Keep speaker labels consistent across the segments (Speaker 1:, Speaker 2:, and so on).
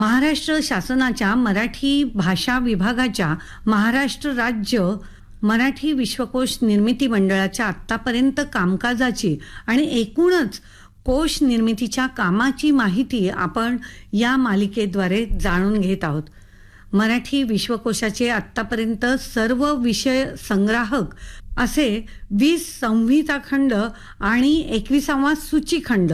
Speaker 1: महाराष्ट्र शासनाच्या मराठी भाषा विभागाच्या महाराष्ट्र राज्य मराठी विश्वकोश निर्मिती मंडळाच्या आत्तापर्यंत कामकाजाची आणि एकूणच कोश निर्मितीच्या कामाची माहिती आपण या मालिकेद्वारे जाणून घेत आहोत. मराठी विश्वकोशाचे आत्तापर्यंत सर्व विषय संग्राहक असे 20 संहिता खंड आणि 21वा सूचीखंड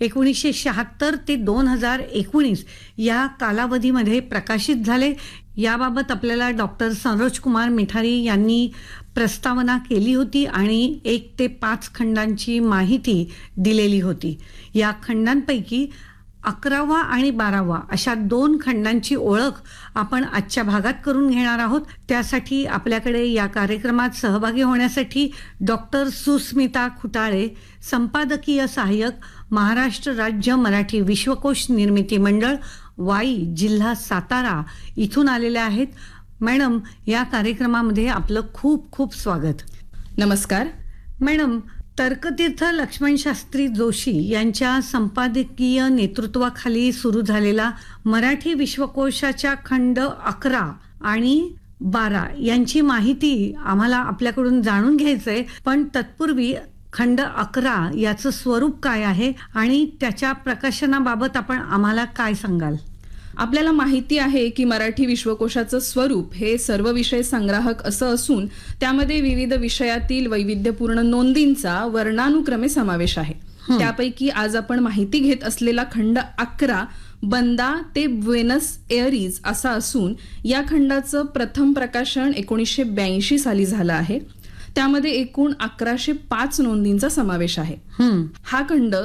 Speaker 1: 1976 ते 2019 या कालावधीमध्ये प्रकाशित झाले. याबाबत आपल्याला डॉक्टर सरोज कुमार मिठारी यांनी प्रस्तावना केली होती आणि 1 ते 5 खंडांची माहिती दिलेली होती. या खंडांपैकी 11वा आणि 12वा अशा 2 खंडांची ओळख आपण आजच्या भागात करून घेणार आहोत. त्यासाठी आपल्याकडे या कार्यक्रमात सहभागी होण्यासाठी डॉक्टर सुस्मिता खुटाळे, संपादकीय सहाय्यक, महाराष्ट्र राज्य मराठी विश्वकोश निर्मिती मंडळ, वाई, जिल्हा सातारा इथून आलेल्या आहेत. मॅडम, या कार्यक्रमामध्ये आपलं खूप खूप स्वागत.
Speaker 2: नमस्कार
Speaker 1: मॅडम. तर्कतीर्थ लक्ष्मण शास्त्री जोशी यांच्या संपादकीय नेतृत्वाखाली सुरू झालेला मराठी विश्वकोशाच्या खंड 11 आणि 12 यांची माहिती आम्हाला आपल्याकडून जाणून घ्यायचंय. पण तत्पूर्वी खंड 11 याचं स्वरूप काय आहे आणि त्याच्या प्रकाशनाबाबत आपण आम्हाला काय सांगाल?
Speaker 2: आपल्याला माहिती आहे की मराठी विश्वकोशाचं स्वरूप हे सर्व विषय संग्राहक असं असून त्यामध्ये विविध विषयातील वैविध्यपूर्ण नोंदींचा वर्णानुक्रमे समावेश आहे. त्यापैकी आज आपण माहिती घेत असलेला खंड 11 बंदा ते ब्वेनस एअरीज असा असून या खंडाचं प्रथम प्रकाशन 1982 साली झालं आहे. त्यामध्ये एकूण 1105 नोंदींचा समावेश आहे. हा खंड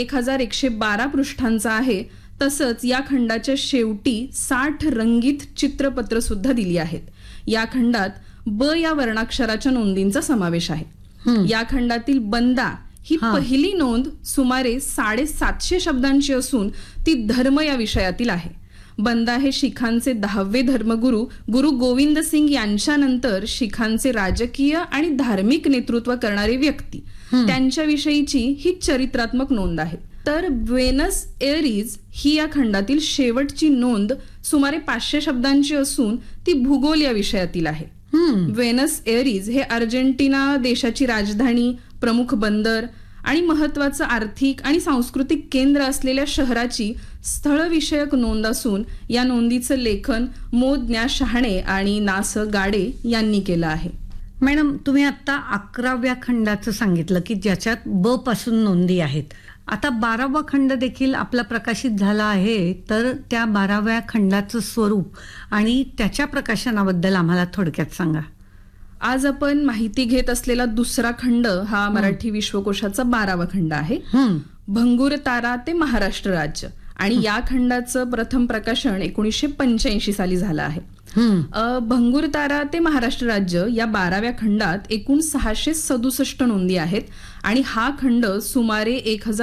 Speaker 2: 1112 पृष्ठांचा आहे. तसंच या खंडाच्या शेवटी 60 रंगीत चित्रपत्र सुद्धा दिली आहेत. या खंडात ब या वर्णाक्षराच्या नोंदींचा समावेश आहे. या खंडातील बंदा ही पहिली नोंद सुमारे 750 शब्दांची असून ती धर्म या विषयातील आहे. बंदा हे शिखांचे 10वे धर्मगुरू गुरु गोविंद सिंग यांच्यानंतर शिखांचे राजकीय आणि धार्मिक नेतृत्व करणारे व्यक्ती त्यांच्याविषयीची ही चरित्रात्मक नोंद आहे. तर ब्वेनस एअरीज ही या खंडातील शेवटची नोंद सुमारे 500 शब्दांची असून ती भूगोल या विषयातील आहे. ब्वेनस एअरीज हे अर्जेंटिना देशाची राजधानी, प्रमुख बंदर आणि महत्वाचं आर्थिक आणि सांस्कृतिक केंद्र असलेल्या शहराची स्थळविषयक नोंद असून या नोंदीचं लेखन मोज्ञा शहाणे आणि ना. स. गाडे यांनी केलं आहे.
Speaker 1: मॅडम, तुम्ही आता 11व्या खंडाचं सांगितलं की ज्याच्यात ब पासून नोंदी आहेत. आता 12वा खंड देखील आपला प्रकाशित झाला आहे. तर त्या 12व्या खंडाचं स्वरूप आणि त्याच्या प्रकाशनाबद्दल आम्हाला थोडक्यात सांगा.
Speaker 2: आज आपण माहिती घेत असलेला दुसरा खंड हा मराठी विश्वकोशाचा 12वा खंड आहे. भंगूर तारा ते महाराष्ट्र राज्य आणि या खंडाचं प्रथम प्रकाशन 1985 साली झालं आहे. भंगूर तारा ते महाराष्ट्र राज्य या 12व्या खंडात एकूण 667 नोंदी आहेत आणि हा खंड सुमारे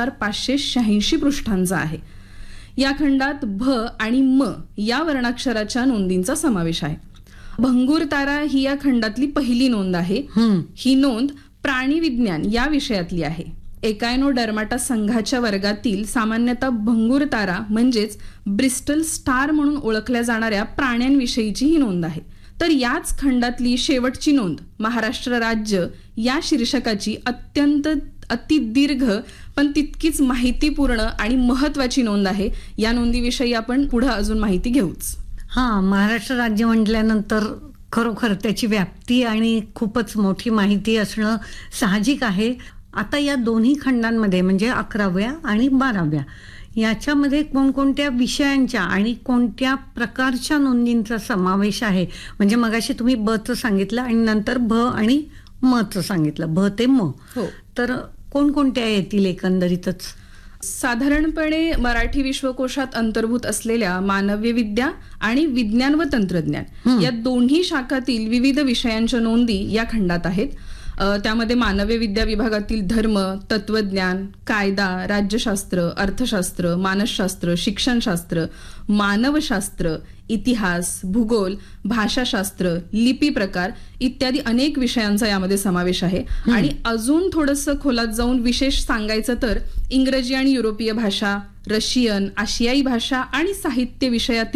Speaker 2: 1586 पृष्ठांचा आहे. या खंडात भ आणि म या वर्णाक्षराच्या नोंदींचा समावेश आहे. भंगूर तारा ही या खंडातली पहिली नोंद आहे. ही नोंद प्राणी विज्ञान या विषयातली आहे. एकायनोडर्माटा संघाच्या वर्गातील सामान्यतः भंगूर तारा म्हणजेच ब्रिस्टल स्टार म्हणून ओळखल्या जाणाऱ्या प्राण्यांविषयीची ही नोंद आहे. तर याच खंडातली शेवटची नोंद महाराष्ट्र राज्य या शीर्षकाची अत्यंत अतिदीर्घ पण तितकीच माहितीपूर्ण आणि महत्वाची नोंद आहे. या नोंदीविषयी आपण पुढे अजून माहिती घेऊच.
Speaker 1: महाराष्ट्र राज्य म्हटल्यानंतर खरोखर त्याची व्याप्ती आणि खूपच मोठी माहिती असणं साहजिक आहे. आता या दोन्ही खंडांमध्ये म्हणजे 11व्या आणि 12व्या याच्यामध्ये कोणकोणत्या विषयांच्या आणि कोणत्या प्रकारच्या नोंदींचा समावेश आहे? म्हणजे मगाशी तुम्ही ब चं सांगितलं आणि नंतर भ आणि म चं सांगितलं, भ ते म. तर कोणकोणत्या येतील एकंदरीतच?
Speaker 2: साधारणपणे मराठी विश्वकोशात अंतर्भूत असलेल्या मानवी विद्या आणि विज्ञान व तंत्रज्ञान या दोन्ही शाखातील विविध विषयांच्या नोंदी या खंडात आहेत. त्यामध्ये मानवी विद्या विभागातील धर्म, तत्वज्ञान, कायदा, राज्यशास्त्र, अर्थशास्त्र, मानसशास्त्र, शिक्षणशास्त्र, मानवशास्त्र, इतिहास, भूगोल, भाषाशास्त्र, लिपी प्रकार इत्यादी अनेक विषयांचा यामध्ये समावेश आहे. आणि अजून थोडंसं खोलात जाऊन विशेष सांगायचं तर इंग्रजी आणि युरोपीय भाषा, रशियन, आशियाई भाषा आणि साहित्य विषयातील